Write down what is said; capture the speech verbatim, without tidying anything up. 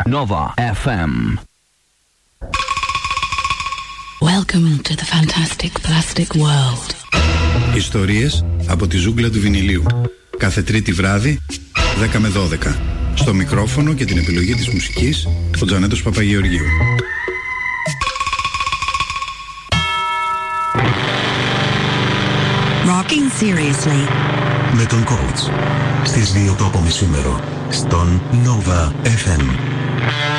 Nova εφ εμ. Welcome to the fantastic plastic world. Ιστορίες από τη ζούγκλα του βινιλίου. Κάθε Τρίτη βράδυ, δέκα με δώδεκα. Στο μικρόφωνο και την επιλογή της μουσικής, ο Τζανέτος Παπαγεωργίου. Rocking seriously. Με τον coach. Στις δύο το απομισήμερο. Στον Nova εφ εμ.